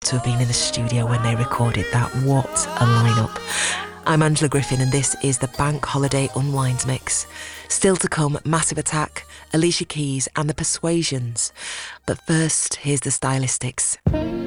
to have been in the studio when they recorded that. What a lineup. I'm Angela Griffin and this is the Bank Holiday Unwind Mix. Still to come, Massive Attack, Alicia Keys and The Persuasions. But first, here's the Stylistics.